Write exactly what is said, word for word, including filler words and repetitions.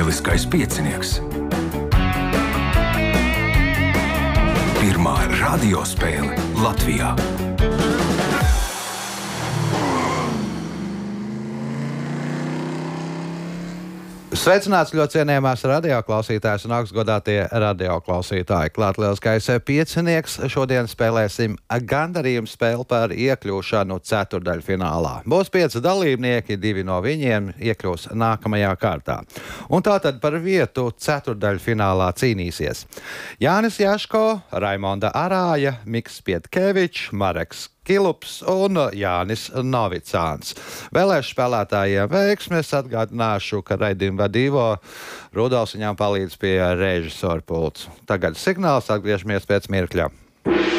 Lieliskais piecinieks. Pirmā radiospēle Latvijā. Sveicināts ļoti cienījamās radioklausītājas un augstgodātie radioklausītāji. Klāt lieliskais piecinieks. Šodien spēlēsim gandarījumu spēli par iekļūšanu ceturdaļfinālā. Būs pieci dalībnieki, divi no viņiem iekļūs nākamajā kārtā. Un tātad par vietu ceturdaļfinālā cīnīsies Jānis Jaško, Raimonda Arāja, Miks Pietkevičs, Mareks Kilups un Jānis Novicāns. Vēlēšu spēlētājiem veiksmes, atgādināšu, ka raidījumu vadīvo Rudolfs viņām palīdz pie režisora pults. Tagad signāls, atgriežamies pēc mirkļa.